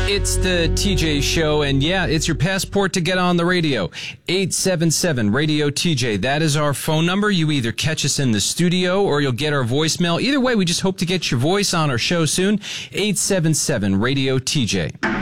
It's the TJ Show, and yeah, it's your passport to get on the radio. 877-RADIO-TJ. That is our phone number. You either catch us in the studio or you'll get our voicemail. Either way, we just hope to get your voice on our show soon. 877-RADIO-TJ.